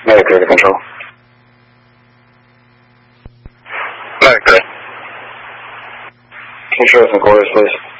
Medicare to control. Medicare. Control some quarters, please.